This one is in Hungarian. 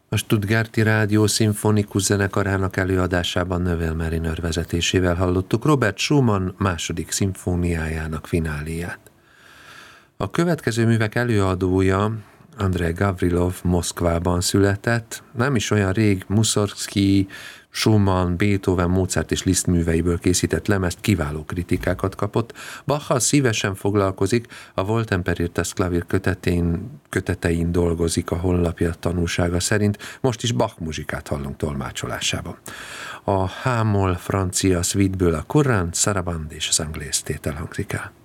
A Stuttgarti Rádió Szimfonikus Zenekarának előadásában Növel Mariner vezetésével hallottuk Robert Schumann második szimfóniájának fináléját. A következő művek előadója Andrei Gavrilov Moszkvában született, nem is olyan rég Mussorgsky, Schumann, Beethoven, Mozart és Liszt műveiből készített lemezt kiváló kritikákat kapott. Bachal szívesen foglalkozik, a Wohltemperiertes Klavier kötetein dolgozik a honlapja tanulsága szerint, most is Bach muzsikát hallunk tolmácsolásában. A H-moll francia suiteből a Courant, Sarabande és az Anglais tétel hangzik el.